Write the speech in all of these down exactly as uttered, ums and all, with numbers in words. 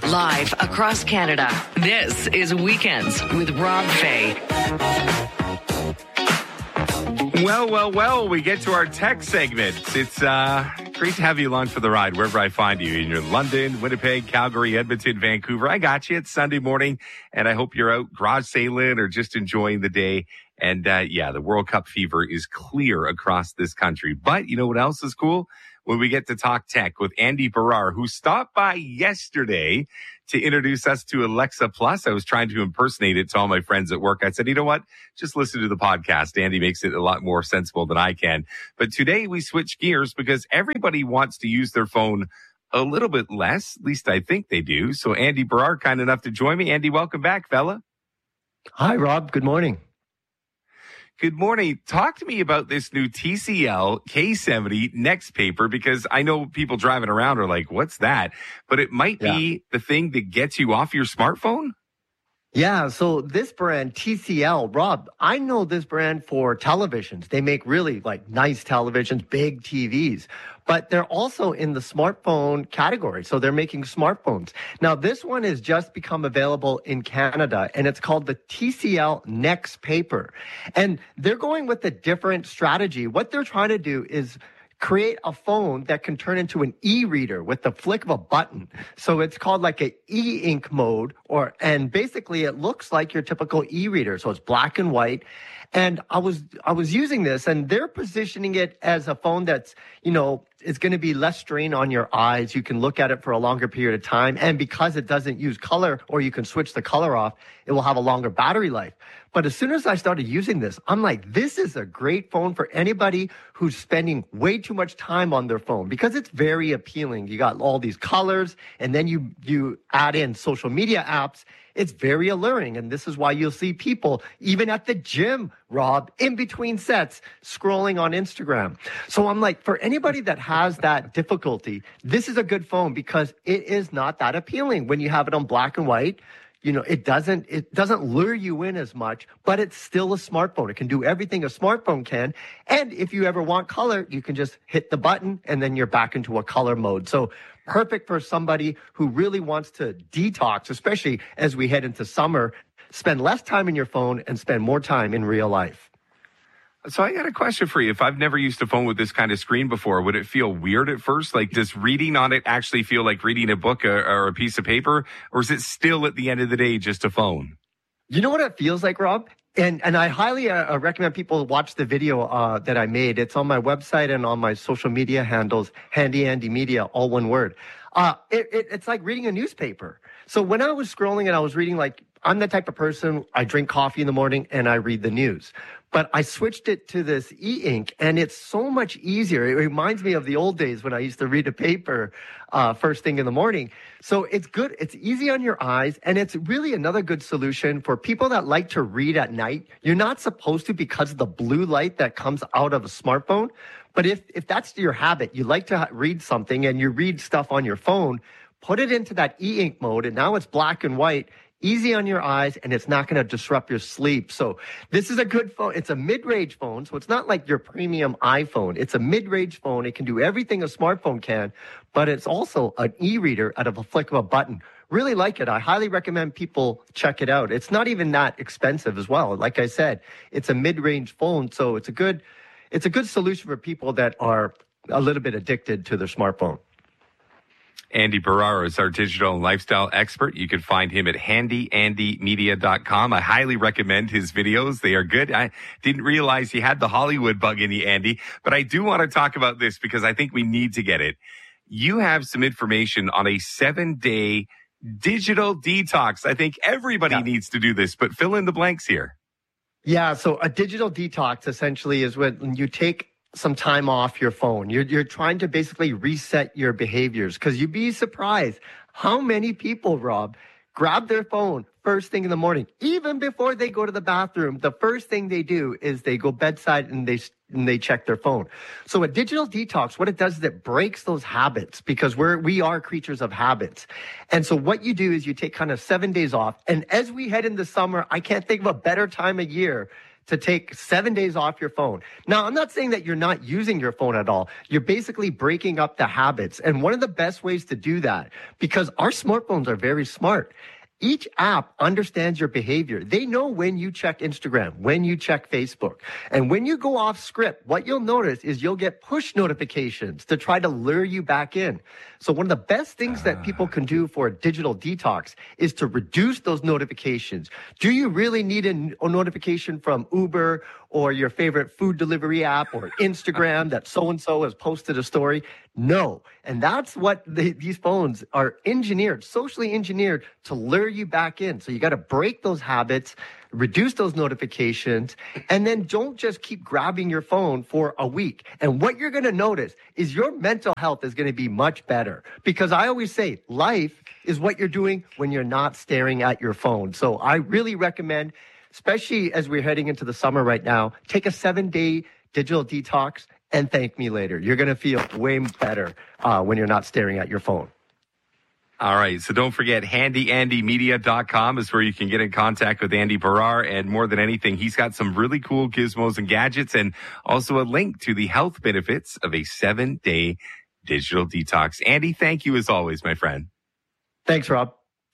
Live across Canada, this is Weekends with Rob Fay. Well, well, well, we get to our tech segment. It's uh, great to have you along for the ride wherever I find you. In London, Winnipeg, Calgary, Edmonton, Vancouver. I got you. It's Sunday morning, and I hope you're out garage sailing or just enjoying the day. And uh, yeah, the World Cup fever is clear across this country. But you know what else is cool? When we get to talk tech with Andy Baryer, who stopped by yesterday to introduce us to Alexa Plus. I was trying to impersonate it to all my friends at work. I said, you know what? Just listen to the podcast. Andy makes it a lot more sensible than I can. But today we switch gears because everybody wants to use their phone a little bit less. At least I think they do. So Andy Baryer, kind enough to join me. Andy, welcome back, fella. Hi, Rob. Good morning. Good morning. Talk to me about this new T C L K seventy Next Paper, because I know people driving around are like, what's that? But it might Yeah. be the thing that gets you off your smartphone? Yeah, so this brand, T C L, Rob, I know this brand for televisions. They make really like nice televisions, big T Vs, but they're also in the smartphone category. So they're making smartphones. Now, this one has just become available in Canada, and it's called the T C L Next Paper. And they're going with a different strategy. What they're trying to do is create a phone that can turn into an e-reader with the flick of a button. So it's called like a e-ink mode, or, and basically it looks like your typical e-reader. So it's black and white. And I was, I was using this, and they're positioning it as a phone that's, you know, it's going to be less strain on your eyes. You can look at it for a longer period of time. And because it doesn't use color, or you can switch the color off, it will have a longer battery life. But as soon as I started using this, I'm like, this is a great phone for anybody who's spending way too much time on their phone, because it's very appealing. You got all these colors, and then you, you add in social media apps. It's very alluring. And this is why you'll see people, even at the gym, Rob, in between sets, scrolling on Instagram. So I'm like, for anybody that has that difficulty, this is a good phone, because it is not that appealing when you have it on black and white. You know, it doesn't, it doesn't lure you in as much, but it's still a smartphone. It can do everything a smartphone can. And if you ever want color, you can just hit the button and then you're back into a color mode. So perfect for somebody who really wants to detox, especially as we head into summer. Spend less time in your phone and spend more time in real life. So I got a question for you. If I've never used a phone with this kind of screen before, would it feel weird at first? Like, does reading on it actually feel like reading a book or, or a piece of paper? Or is it still, at the end of the day, just a phone? You know what it feels like, Rob? And and I highly uh, recommend people watch the video uh, that I made. It's on my website and on my social media handles, Handy Andy Media, all one word. Uh, it, it, it's like reading a newspaper. So when I was scrolling and I was reading, like, I'm the type of person, I drink coffee in the morning and I read the news. But I switched it to this e-ink, and it's so much easier. It reminds me of the old days when I used to read a paper uh, first thing in the morning. So it's good. It's easy on your eyes, and it's really another good solution for people that like to read at night. You're not supposed to, because of the blue light that comes out of a smartphone. But if, if that's your habit, you like to read something and you read stuff on your phone, put it into that e-ink mode, and now it's black and white. Easy on your eyes, and it's not going to disrupt your sleep. So this is a good phone. It's a mid-range phone, so it's not like your premium iPhone. It's a mid-range phone. It can do everything a smartphone can, but it's also an e-reader out of a flick of a button. Really like it. I highly recommend people check it out. It's not even that expensive as well. Like I said, it's a mid-range phone, so it's a good, it's a good solution for people that are a little bit addicted to their smartphone. Andy Baryer is our digital and lifestyle expert. You can find him at handy andy media dot com. I highly recommend his videos. They are good. I didn't realize he had the Hollywood bug in you, Andy, but I do want to talk about this because I think we need to get it. You have some information on a seven-day digital detox. I think everybody yeah. needs to do this, but fill in the blanks here. Yeah, so a digital detox essentially is when you take some time off your phone. You're you're trying to basically reset your behaviors, because you'd be surprised how many people, Rob, grab their phone first thing in the morning, even before they go to the bathroom. The first thing they do is they go bedside and they and they check their phone. So a digital detox, what it does is it breaks those habits, because we're we are creatures of habits. And so what you do is you take kind of seven days off. And as we head into summer, I can't think of a better time of year to take seven days off your phone. Now, I'm not saying that you're not using your phone at all. You're basically breaking up the habits. And one of the best ways to do that, because our smartphones are very smart, each app understands your behavior. They know when you check Instagram, when you check Facebook. And when you go off script, what you'll notice is you'll get push notifications to try to lure you back in. So one of the best things that people can do for a digital detox is to reduce those notifications. Do you really need a, a notification from Uber or your favorite food delivery app or Instagram that so-and-so has posted a story? No. And that's what the, these phones are engineered, socially engineered to lure you back in. So you got to break those habits, reduce those notifications, and then don't just keep grabbing your phone for a week. And what you're going to notice is your mental health is going to be much better, because I always say life is what you're doing when you're not staring at your phone. So I really recommend, especially as we're heading into the summer right now, take a seven-day digital detox and thank me later. You're going to feel way better uh, when you're not staring at your phone. All right. So don't forget, handy andy media dot com is where you can get in contact with Andy Barrar. And more than anything, he's got some really cool gizmos and gadgets, and also a link to the health benefits of a seven-day digital detox. Andy, thank you as always, my friend. Thanks, Rob.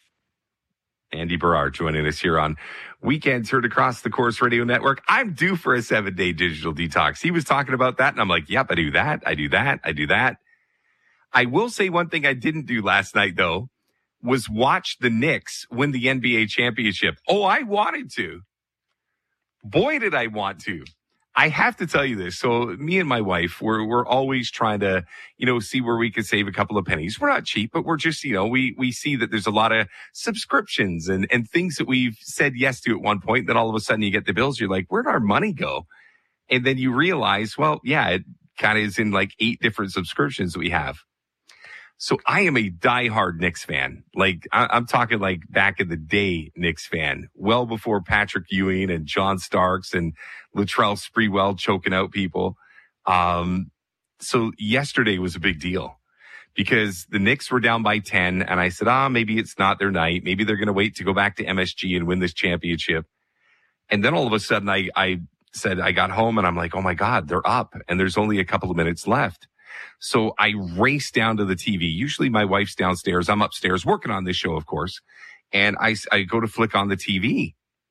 Andy Barrar joining us here on Weekends Heard Across the Course Radio Network. I'm due for a seven-day digital detox. He was talking about that, and I'm like, yep, I do that, I do that, I do that. I will say one thing I didn't do last night, though, was watch the Knicks win the N B A championship. Oh, I wanted to. Boy, did I want to. I have to tell you this. So me and my wife, we're, we're always trying to, you know, see where we can save a couple of pennies. We're not cheap, but we're just, you know, we, we see that there's a lot of subscriptions and, and things that we've said yes to at one point. Then all of a sudden you get the bills. You're like, where'd our money go? And then you realize, well, yeah, it kind of is in like eight different subscriptions that we have. So I am a diehard Knicks fan. Like I, I'm talking like back in the day Knicks fan, well before Patrick Ewing and John Starks and Latrell Sprewell choking out people. Um, so yesterday was a big deal because the Knicks were down by ten, and I said, ah, maybe it's not their night. Maybe they're going to wait to go back to M S G and win this championship. And then all of a sudden I, I said, I got home and I'm like, oh my God, they're up and there's only a couple of minutes left. So I race down to the T V. Usually my wife's downstairs. I'm upstairs working on this show, of course. And I, I go to flick on the T V.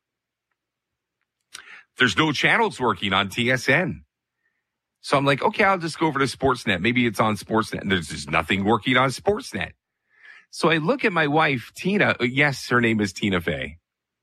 There's no channels working on T S N. So I'm like, okay, I'll just go over to Sportsnet. Maybe it's on Sportsnet. And there's just nothing working on Sportsnet. So I look at my wife, Tina. Yes, her name is Tina Fey.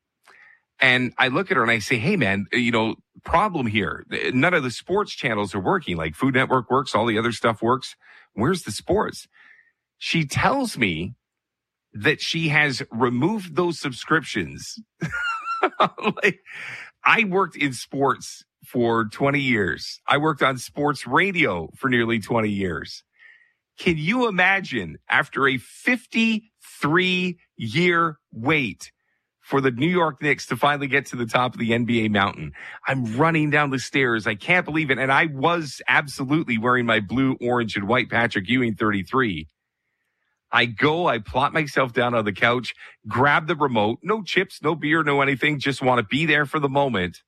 And I look at her and I say, hey, man, you know, problem here. None of the sports channels are working. Like Food Network works. All the other stuff works. Where's the sports? She tells me that she has removed those subscriptions. Like, I worked in sports for twenty years. I worked on sports radio for nearly twenty years. Can you imagine, after a fifty-three year wait for the New York Knicks to finally get to the top of the N B A mountain, I'm running down the stairs. I can't believe it. And I was absolutely wearing my blue, orange, and white Patrick Ewing thirty-three. I go, I plot myself down on the couch, grab the remote, no chips, no beer, no anything, just want to be there for the moment.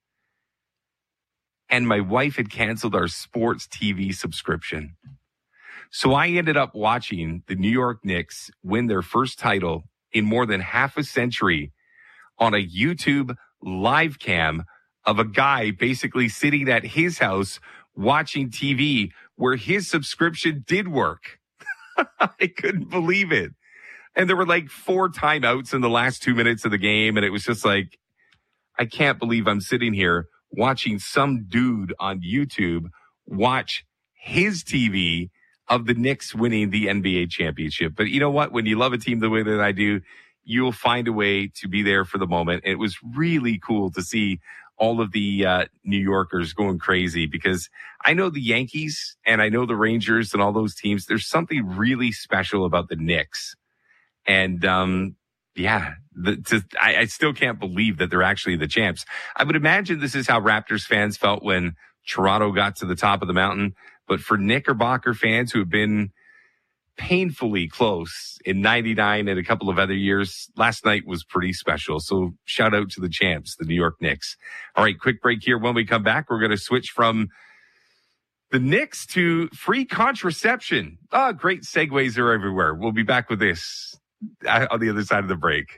And my wife had canceled our sports T V subscription. So I ended up watching the New York Knicks win their first title in more than half a century on a YouTube live cam of a guy basically sitting at his house watching T V where his subscription did work. I couldn't believe it. And there were like four timeouts in the last two minutes of the game. And it was just like, I can't believe I'm sitting here watching some dude on YouTube watch his T V of the Knicks winning the N B A championship. But you know what? When you love a team the way that I do, you'll find a way to be there for the moment. It was really cool to see all of the uh, New Yorkers going crazy because I know the Yankees and I know the Rangers and all those teams. There's something really special about the Knicks. And, um, yeah, the, to, I, I still can't believe that they're actually the champs. I would imagine this is how Raptors fans felt when Toronto got to the top of the mountain. But for Knickerbocker fans who have been painfully close in ninety-nine and a couple of other years. Last night was pretty special. So shout out to the champs, the New York Knicks. All right, quick break here. When we come back, we're going to switch from the Knicks to free contraception. Oh, great segues are everywhere. We'll be back with this on the other side of the break.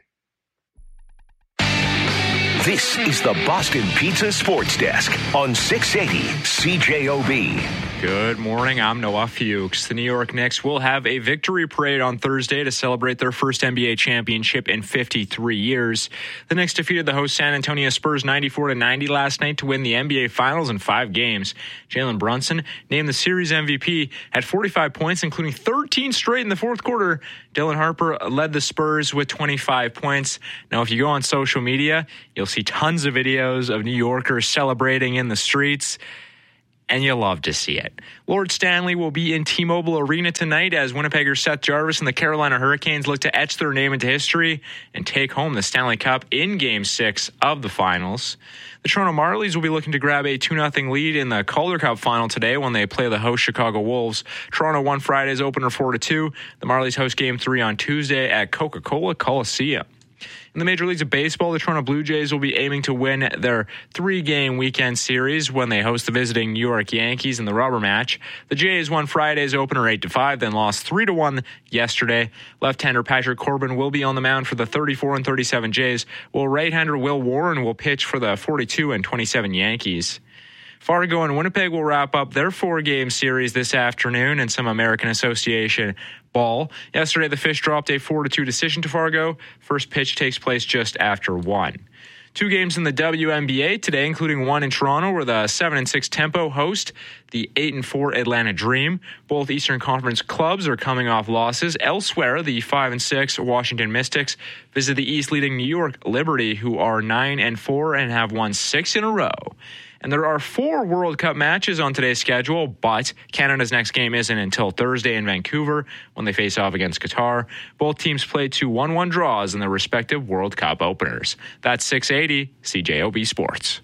This is the Boston Pizza Sports Desk on six eighty C J O B. Good morning. I'm Noah Fuchs. The New York Knicks will have a victory parade on Thursday to celebrate their first N B A championship in fifty-three years. The Knicks defeated the host San Antonio Spurs ninety-four to ninety last night to win the N B A Finals in five games. Jalen Brunson, named the series M V P, had forty-five points, including thirteen straight in the fourth quarter. Dylan Harper led the Spurs with twenty-five points. Now, if you go on social media, you'll see tons of videos of New Yorkers celebrating in the streets, and you'll love to see it. Lord Stanley will be in T-Mobile Arena tonight as Winnipegger Seth Jarvis and the Carolina Hurricanes look to etch their name into history and take home the Stanley Cup in Game six of the Finals. The Toronto Marlies will be looking to grab a two nothing lead in the Calder Cup final today when they play the host Chicago Wolves. Toronto won Friday's opener four to two. The Marlies host Game three on Tuesday at Coca-Cola Coliseum. In the Major Leagues of Baseball, the Toronto Blue Jays will be aiming to win their three-game weekend series when they host the visiting New York Yankees in the rubber match. The Jays won Friday's opener eight to five, then lost three to one yesterday. Left-hander Patrick Corbin will be on the mound for the thirty-four and thirty-seven Jays, while right-hander Will Warren will pitch for the forty-two and twenty-seven Yankees. Fargo and Winnipeg will wrap up their four-game series this afternoon in some American Association ball. Yesterday, the Fish dropped a four to two decision to Fargo. First pitch takes place just after one. Two games in the W N B A today, including one in Toronto, where the seven and six Tempo host the eight and four Atlanta Dream. Both Eastern Conference clubs are coming off losses. Elsewhere, the five and six Washington Mystics visit the East-leading New York Liberty, who are nine and four and have won six in a row. And there are four World Cup matches on today's schedule, but Canada's next game isn't until Thursday in Vancouver when they face off against Qatar. Both teams played two one one draws in their respective World Cup openers. That's six eighty C J O B Sports.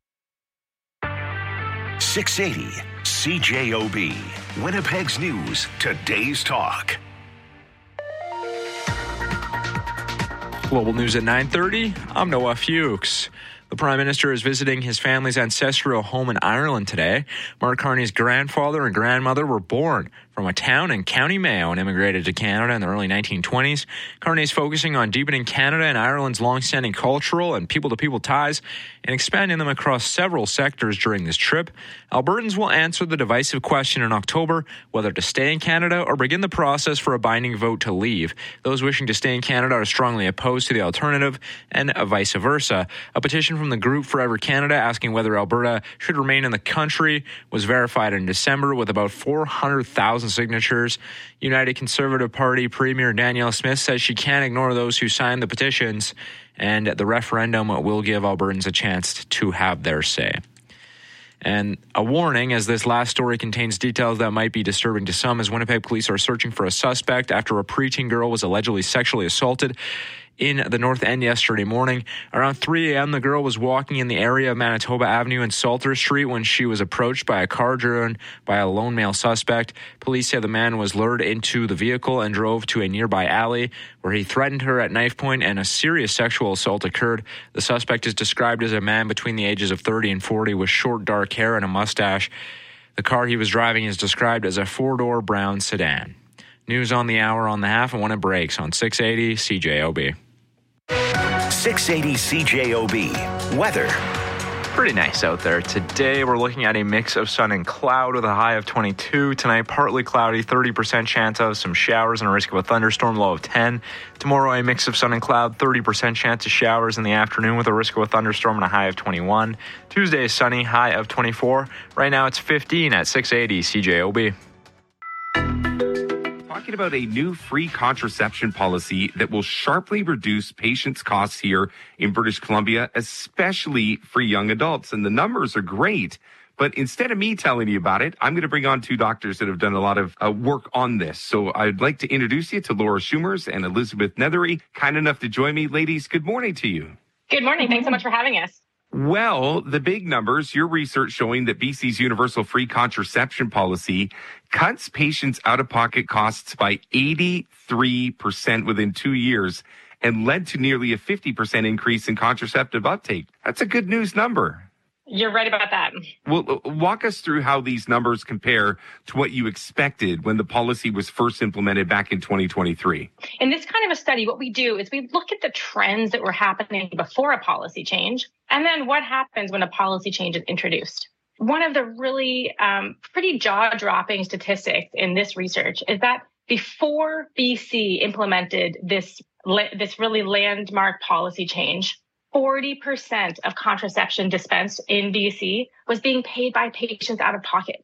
six eighty C J O B, Winnipeg's News, today's talk. Global News at nine thirty. I'm Noah Fuchs. The Prime Minister is visiting his family's ancestral home in Ireland today. Mark Carney's grandfather and grandmother were born from a town in County Mayo and immigrated to Canada in the early nineteen twenties. Carney is focusing on deepening Canada and Ireland's long-standing cultural and people-to-people ties and expanding them across several sectors during this trip. Albertans will answer the divisive question in October whether to stay in Canada or begin the process for a binding vote to leave. Those wishing to stay in Canada are strongly opposed to the alternative, and vice versa. A petition from the group Forever Canada asking whether Alberta should remain in the country was verified in December with about four hundred thousand signatures. United Conservative Party Premier Danielle Smith says she can't ignore those who signed the petitions, and the referendum will give Albertans a chance to have their say. And a warning, as this last story contains details that might be disturbing to some, as Winnipeg police are searching for a suspect after a preteen girl was allegedly sexually assaulted in the North End yesterday morning. Around three a.m., the girl was walking in the area of Manitoba Avenue and Salter Street when she was approached by a car driven by a lone male suspect. Police say the man was lured into the vehicle and drove to a nearby alley where he threatened her at knife point and a serious sexual assault occurred. The suspect is described as a man between the ages of thirty and forty with short dark hair and a mustache. The car he was driving is described as a four-door brown sedan. News on the hour, on the half, and when it breaks on six eighty C J O B. six eighty C J O B. Weather. Pretty nice out there. Today we're looking at a mix of sun and cloud with a high of twenty-two. Tonight partly cloudy, thirty percent chance of some showers and a risk of a thunderstorm, low of ten. Tomorrow a mix of sun and cloud, thirty percent chance of showers in the afternoon with a risk of a thunderstorm and a high of twenty-one. Tuesday is sunny, high of twenty-four. Right now it's fifteen at six eighty C J O B. Talking about a new free contraception policy that will sharply reduce patients' costs here in British Columbia, especially for young adults. And the numbers are great. But instead of me telling you about it, I'm going to bring on two doctors that have done a lot of uh, work on this. So I'd like to introduce you to Laura Schumers and Elizabeth Nethery, kind enough to join me. Ladies, good morning to you. Good morning. Thanks so much for having us. Well, the big numbers, your research showing that B C's universal free contraception policy cuts patients' out-of-pocket costs by eighty-three percent within two years and led to nearly a fifty percent increase in contraceptive uptake. That's a good news number. You're right about that. Well, walk us through how these numbers compare to what you expected when the policy was first implemented back in twenty twenty-three. In this kind of a study, what we do is we look at the trends that were happening before a policy change, and then what happens when a policy change is introduced. One of the really um, pretty jaw-dropping statistics in this research is that before B C implemented this, this really landmark policy change, forty percent of contraception dispensed in B C was being paid by patients out of pocket.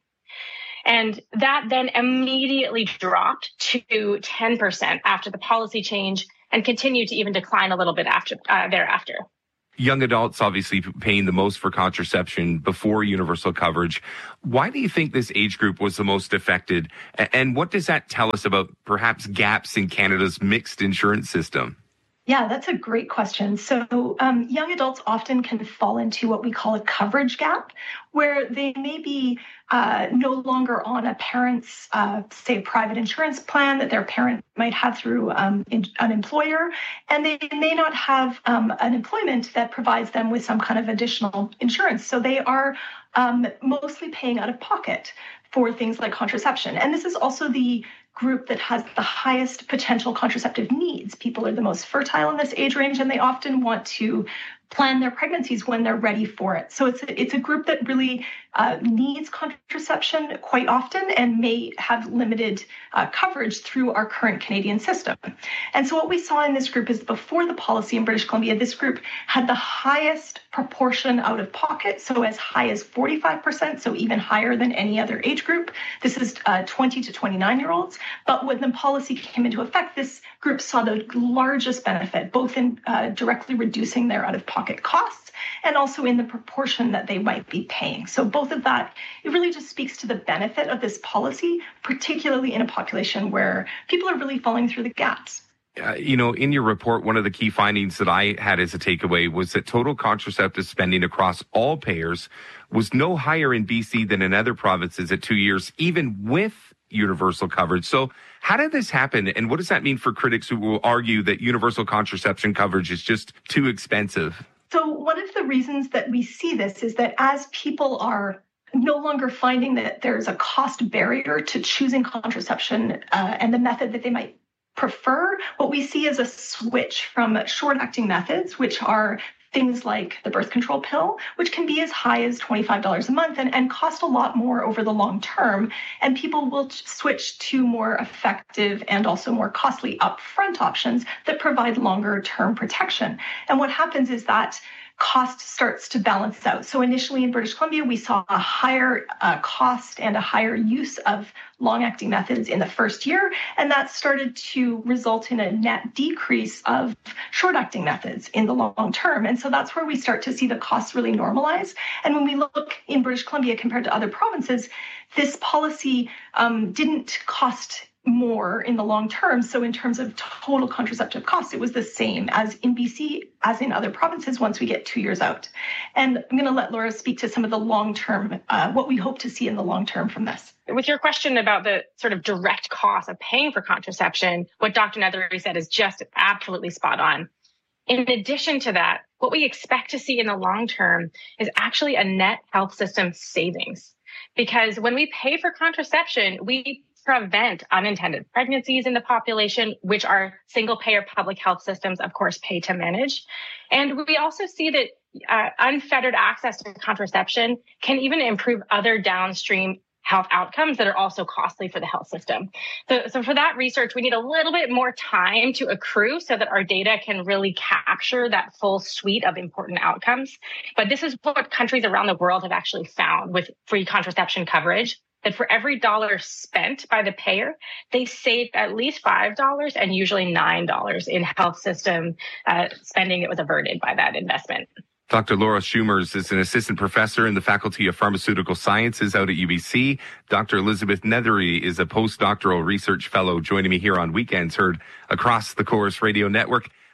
And that then immediately dropped to ten percent after the policy change and continued to even decline a little bit after uh, thereafter. Young adults obviously paying the most for contraception before universal coverage. Why do you think this age group was the most affected? And what does that tell us about perhaps gaps in Canada's mixed insurance system? Yeah, that's a great question. So um, young adults often can fall into what we call a coverage gap, where they may be uh, no longer on a parent's, uh, say, private insurance plan that their parent might have through um, in, an employer, and they may not have um, an employment that provides them with some kind of additional insurance. So they are um, mostly paying out of pocket for things like contraception. And this is also the group that has the highest potential contraceptive needs. People are the most fertile in this age range, and they often want to plan their pregnancies when they're ready for it. So it's a, it's a group that really uh, needs contraception quite often and may have limited uh, coverage through our current Canadian system. And so what we saw in this group is before the policy in British Columbia, this group had the highest proportion out of pocket, so as high as forty-five percent, so even higher than any other age group. This is uh, twenty to twenty-nine-year-olds. But when the policy came into effect, this group saw the largest benefit, both in uh, directly reducing their out-of-pocket costs and also in the proportion that they might be paying. So both of that, it really just speaks to the benefit of this policy, particularly in a population where people are really falling through the gaps. Uh, you know, in your report, one of the key findings that I had as a takeaway was that total contraceptive spending across all payers was no higher in B C than in other provinces at two years, even with universal coverage. So how did this happen? And what does that mean for critics who will argue that universal contraception coverage is just too expensive? So one of the reasons that we see this is that as people are no longer finding that there's a cost barrier to choosing contraception uh, and the method that they might prefer, what we see is a switch from short-acting methods, which are things like the birth control pill, which can be as high as twenty-five dollars a month and, and cost a lot more over the long term. And people will switch to more effective and also more costly upfront options that provide longer term protection. And what happens is that cost starts to balance out. So initially in British Columbia, we saw a higher uh, cost and a higher use of long-acting methods in the first year, and that started to result in a net decrease of short-acting methods in the long term. And so that's where we start to see the costs really normalize. And when we look in British Columbia compared to other provinces, this policy um, didn't cost more in the long term. So in terms of total contraceptive costs, it was the same as in B C as in other provinces once we get two years out. And I'm going to let Laura speak to some of the long-term, uh, what we hope to see in the long term from this. With your question about the sort of direct cost of paying for contraception, what Doctor Nethery said is just absolutely spot on. In addition to that, what we expect to see in the long term is actually a net health system savings. Because when we pay for contraception, we prevent unintended pregnancies in the population, which our single-payer public health systems, of course, pay to manage. And we also see that uh, unfettered access to contraception can even improve other downstream health outcomes that are also costly for the health system. So, so for that research, we need a little bit more time to accrue so that our data can really capture that full suite of important outcomes. But this is what countries around the world have actually found with free contraception coverage, that for every dollar spent by the payer, they save at least five dollars and usually nine dollars in health system uh, spending that was averted by that investment. Doctor Laura Schumers is an assistant professor in the Faculty of Pharmaceutical Sciences out at U B C. Doctor Elizabeth Nethery is a postdoctoral research fellow joining me here on Weekends Heard across the Chorus Radio Network.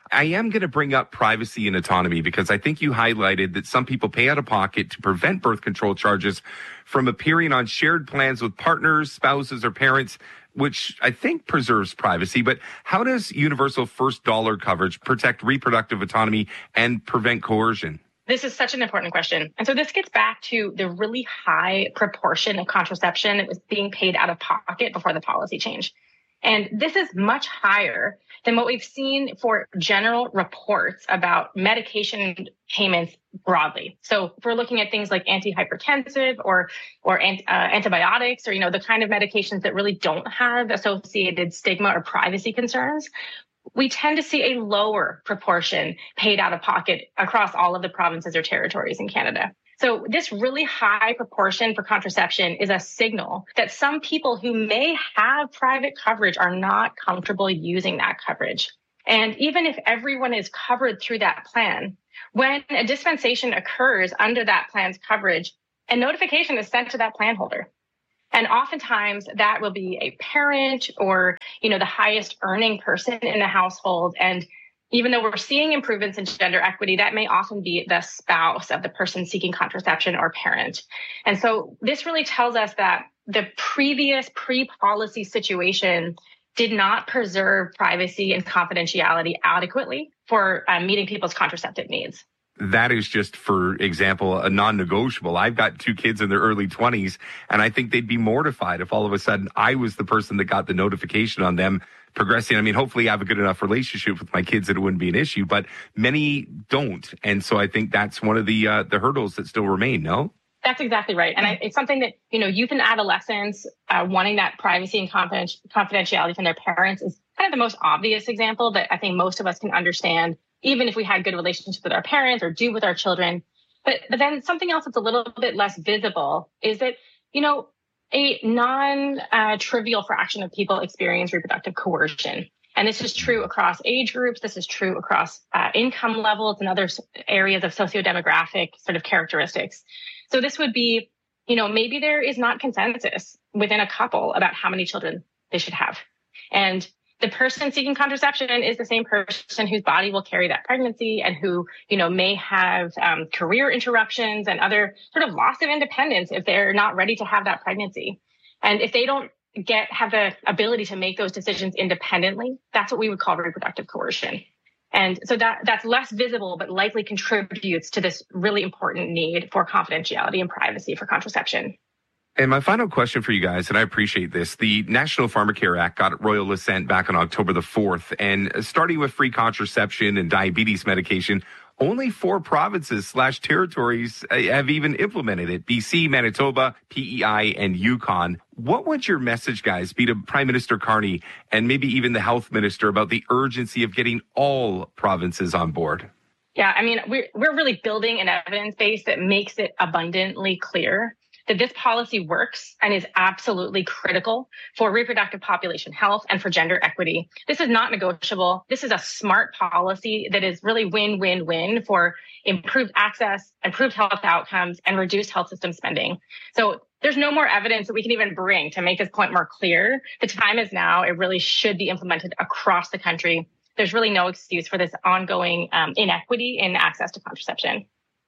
I am going to bring up privacy and autonomy because I think you highlighted that some people pay out of pocket to prevent birth control charges from appearing on shared plans with partners, spouses, or parents, which I think preserves privacy. But how does universal first dollar coverage protect reproductive autonomy and prevent coercion? This is such an important question. And so this gets back to the really high proportion of contraception that was being paid out of pocket before the policy change. And this is much higher than what we've seen for general reports about medication payments broadly. So if we're looking at things like antihypertensive or or uh, antibiotics, or, you know, the kind of medications that really don't have associated stigma or privacy concerns, we tend to see a lower proportion paid out of pocket across all of the provinces or territories in Canada. So this really high proportion for contraception is a signal that some people who may have private coverage are not comfortable using that coverage. And even if everyone is covered through that plan, when a dispensation occurs under that plan's coverage, a notification is sent to that plan holder. And oftentimes that will be a parent or, you know, the highest earning person in the household. And even though we're seeing improvements in gender equity, that may often be the spouse of the person seeking contraception or parent. And so this really tells us that the previous pre-policy situation did not preserve privacy and confidentiality adequately for uh, meeting people's contraceptive needs. That is just, for example, a non-negotiable. I've got two kids in their early twenties, and I think they'd be mortified if all of a sudden I was the person that got the notification on them progressing. I mean, hopefully I have a good enough relationship with my kids that it wouldn't be an issue, but many don't. And so I think that's one of the uh, the hurdles that still remain, no? That's exactly right. And I, it's something that, you know, youth and adolescents uh, wanting that privacy and confidenti- confidentiality from their parents is kind of the most obvious example that I think most of us can understand, even if we had good relationships with our parents or do with our children. But, but then something else that's a little bit less visible is that, you know, a non-trivial uh, fraction of people experience reproductive coercion. And this is true across age groups. This is true across uh, income levels and other areas of sociodemographic sort of characteristics. So this would be, you know, maybe there is not consensus within a couple about how many children they should have. And the person seeking contraception is the same person whose body will carry that pregnancy and who, you know, may have um, career interruptions and other sort of loss of independence if they're not ready to have that pregnancy. And if they don't get have the ability to make those decisions independently, that's what we would call reproductive coercion. And so that that's less visible, but likely contributes to this really important need for confidentiality and privacy for contraception. And my final question for you guys, and I appreciate this, the National Pharmacare Act got royal assent back on October the fourth, and starting with free contraception and diabetes medication, only four provinces slash territories have even implemented it. B C, Manitoba, P E I, and Yukon. What would your message, guys, be to Prime Minister Carney and maybe even the Health Minister about the urgency of getting all provinces on board? Yeah, I mean, we're, we're really building an evidence base that makes it abundantly clear that this policy works and is absolutely critical for reproductive population health and for gender equity. This is not negotiable. This is a smart policy that is really win-win-win for improved access, improved health outcomes, and reduced health system spending. So there's no more evidence that we can even bring to make this point more clear. The time is now. It really should be implemented across the country. There's really no excuse for this ongoing um, inequity in access to contraception.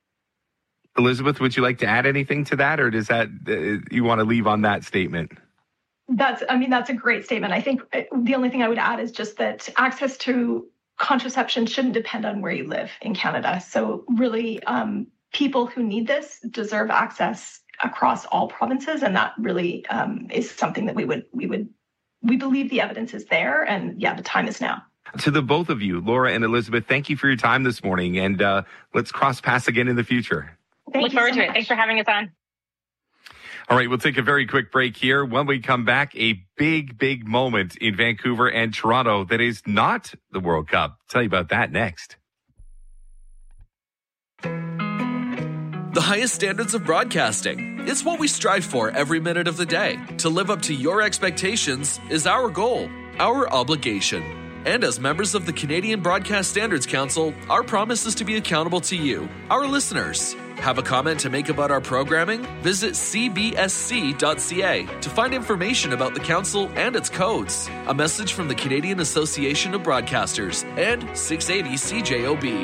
Elizabeth, would you like to add anything to that, or does that uh, you want to leave on that statement? That's, I mean, that's a great statement. I think the only thing I would add is just that access to contraception shouldn't depend on where you live in Canada. So really, um, people who need this deserve access across all provinces, and that really um, is something that we would we would we believe the evidence is there, and yeah, the time is now. To the both of you, Laura and Elizabeth, thank you for your time this morning, and uh, let's cross paths again in the future. Thank Look forward so to it. Thanks for having us on. All right, we'll take a very quick break here. When we come back, a big, big moment in Vancouver and Toronto that is not the World Cup. I'll tell you about that next. The highest standards of broadcasting. It's what we strive for every minute of the day. To live up to your expectations is our goal, our obligation. And as members of the Canadian Broadcast Standards Council, our promise is to be accountable to you, our listeners. Have a comment to make about our programming? Visit c b s c dot c a to find information about the Council and its codes. A message from the Canadian Association of Broadcasters and six eighty C J O B.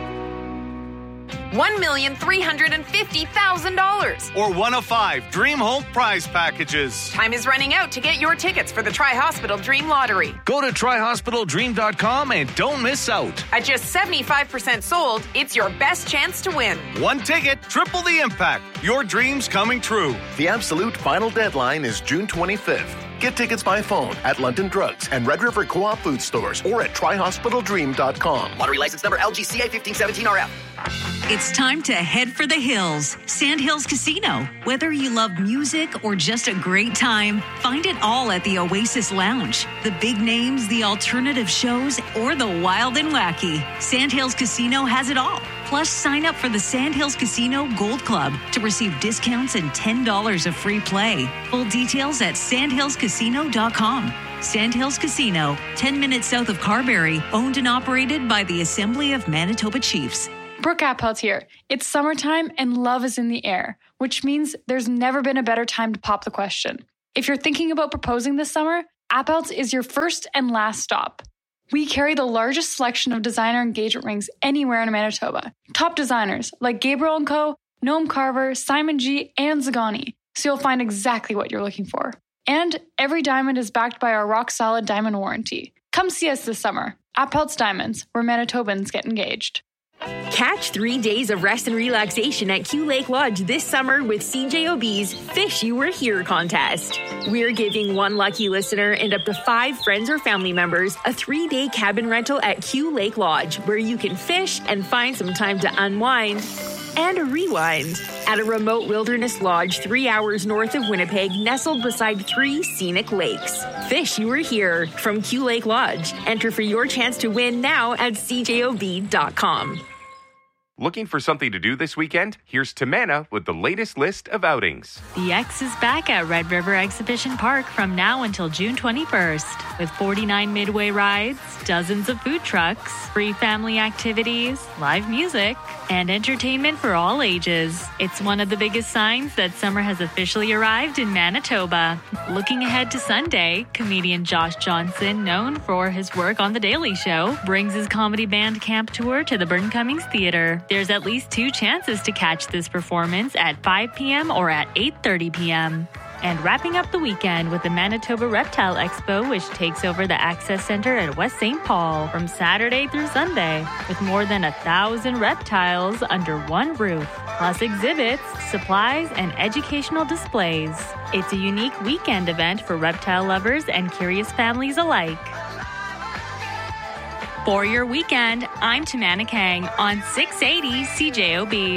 one million three hundred fifty thousand dollars. Or one of five Dream Home prize packages. Time is running out to get your tickets for the Tri-Hospital Dream Lottery. Go to tri hospital dream dot com and don't miss out. At just seventy-five percent sold, it's your best chance to win. One ticket, triple the impact. Your dreams coming true. The absolute final deadline is June twenty-fifth. Get tickets by phone at London Drugs and Red River Co-op food stores or at tri hospital dream dot com. Lottery license number L G C A fifteen seventeen R F. It's time to head for the hills. Sandhills Casino. Whether you love music or just a great time, find it all at the Oasis Lounge. The big names, the alternative shows, or the wild and wacky. Sandhills Casino has it all. Plus, sign up for the Sandhills Casino Gold Club to receive discounts and ten dollars of free play. Full details at sandhills casino dot com. Sandhills Casino, ten minutes south of Carberry, owned and operated by the Assembly of Manitoba Chiefs. Brooke Appelt here. It's summertime and love is in the air, which means there's never been a better time to pop the question. If you're thinking about proposing this summer, Appelt's is your first and last stop. We carry the largest selection of designer engagement rings anywhere in Manitoba. Top designers like Gabriel and Co., Noam Carver, Simon G., and Zagani, so you'll find exactly what you're looking for. And every diamond is backed by our rock-solid diamond warranty. Come see us this summer. Appelt's Diamonds, where Manitobans get engaged. Catch three days of rest and relaxation at Q Lake Lodge this summer with C J O B's Fish You Were Here contest. We're giving one lucky listener and up to five friends or family members a three-day cabin rental at Q Lake Lodge, where you can fish and find some time to unwind and rewind at a remote wilderness lodge three hours north of Winnipeg, nestled beside three scenic lakes. Fish You Were Here from Q Lake Lodge. Enter for your chance to win now at c j o b dot com. Looking for something to do this weekend? Here's Tamana with the latest list of outings. The X is back at Red River Exhibition Park from now until June twenty-first. With forty-nine midway rides, dozens of food trucks, free family activities, live music, and entertainment for all ages. It's one of the biggest signs that summer has officially arrived in Manitoba. Looking ahead to Sunday, comedian Josh Johnson, known for his work on The Daily Show, brings his comedy band camp tour to the Burton Cummings Theatre. There's at least two chances to catch this performance at five p.m. or at eight thirty p.m. And wrapping up the weekend with the Manitoba Reptile Expo, which takes over the Access Center at West Saint Paul from Saturday through Sunday, with more than a thousand reptiles under one roof, plus exhibits, supplies, and educational displays. It's a unique weekend event for reptile lovers and curious families alike. For your weekend, I'm Tamana Kang on six eighty C J O B.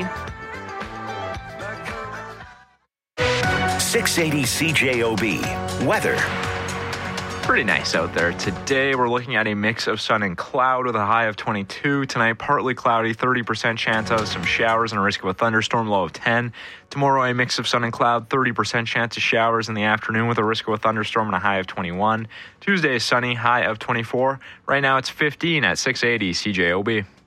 six eighty C J O B. Weather. Pretty nice out there. Today, we're looking at a mix of sun and cloud with a high of twenty-two. Tonight, partly cloudy, thirty percent chance of some showers and a risk of a thunderstorm, low of ten. Tomorrow, a mix of sun and cloud, thirty percent chance of showers in the afternoon with a risk of a thunderstorm and a high of twenty-one. Tuesday is sunny, high of twenty-four. Right now, it's fifteen at six eighty C J O B.